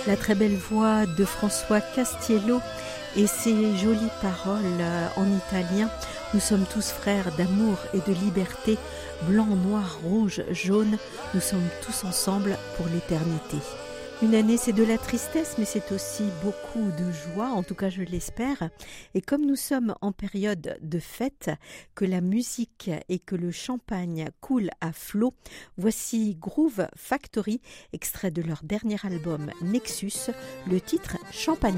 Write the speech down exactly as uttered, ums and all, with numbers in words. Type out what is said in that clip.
La très belle voix de François Castiello et ses jolies paroles en italien. Nous sommes tous frères d'amour et de liberté, blanc, noir, rouge, jaune. Nous sommes tous ensemble pour l'éternité. Une année, c'est de la tristesse, mais c'est aussi beaucoup de joie, en tout cas je l'espère. Et comme nous sommes en période de fête, que la musique et que le champagne coulent à flot, voici Groove Factory, extrait de leur dernier album Nexus, le titre Champagne.